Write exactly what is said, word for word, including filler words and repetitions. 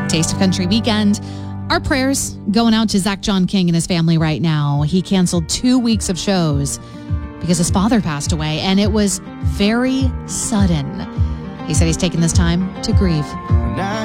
Taste of Country weekend. Our prayers going out to Zach John King and his family right now. He canceled two weeks of shows because his father passed away, and it was very sudden. He said he's taking this time to grieve.